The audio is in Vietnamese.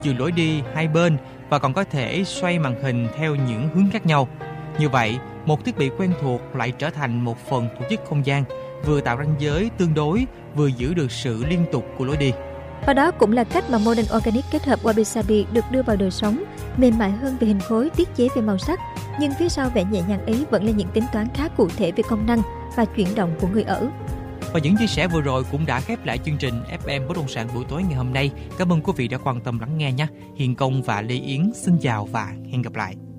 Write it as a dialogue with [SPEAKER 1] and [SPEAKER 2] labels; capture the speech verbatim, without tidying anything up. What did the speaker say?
[SPEAKER 1] dừng lối đi hai bên và còn có thể xoay màn hình theo những hướng khác nhau. Như vậy, một thiết bị quen thuộc lại trở thành một phần tổ chức không gian, vừa tạo ranh giới tương đối, vừa giữ được sự liên tục của lối đi.
[SPEAKER 2] Và đó cũng là cách mà Modern Organic kết hợp Wabi Sabi được đưa vào đời sống, mềm mại hơn về hình khối, tiết chế về màu sắc, nhưng phía sau vẻ nhẹ nhàng ấy vẫn là những tính toán khá cụ thể về công năng và chuyển động của người ở.
[SPEAKER 1] Và những chia sẻ vừa rồi cũng đã khép lại chương trình ép em Bất động sản buổi tối ngày hôm nay. Cảm ơn quý vị đã quan tâm lắng nghe nhé. Hiền Công và Lê Yến xin chào và hẹn gặp lại.